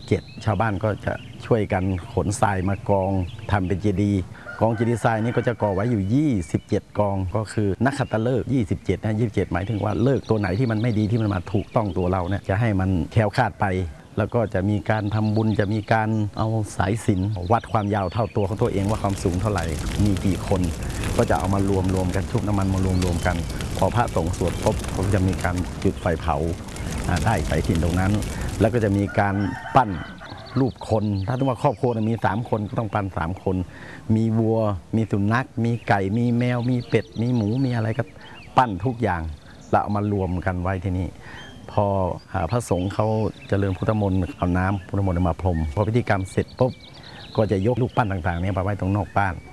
27ชาวบ้านก็จะช่วยกันขนทรายมากองทำเป็นเจดีย์กองเจดีย์ทรายนี้ก็จะก่อไว้อยู่27กองก็คือนักขัตฤกษ์27นะ27หมายถึงว่าเลิกตัวไหนที่มันไม่ดีที่มันมาถูกต้องตัวเราเนี่ยจะให้มันแคล้วคลาดไปแล้วก็จะมีการทำบุญจะมีการเอาสายสิญจน์วัดความยาวเท่าตัวของตัวเองว่าความสูงเท่าไหร่มีกี่คนก็จะเอามารวมกันชุบน้ำมันมารวมกันพอพระสงฆ์สวดปุ๊บก็จะมีการจุดไฟเผาได้สายสิญจน์ตรงนั้นแล้วก็จะมีการปั้นรูปคนถ้าต้องว่าครอบครัวมี3คนก็ต้องปั้น3คนมีวัวมีสุนัขมีไก่มีแมวมีเป็ดมีหมูมีอะไรก็ปั้นทุกอย่างแล้วเอามารวมกันไว้ที่นี่พอพระสงฆ์เขาเจริญพุทธมนต์เอาน้ำพุทธมนต์มาพรมพอพิธีกรรมเสร็จปุ๊บก็จะยกลูกปั้นต่างๆนี้ไปไว้ตรงนอกบ้าน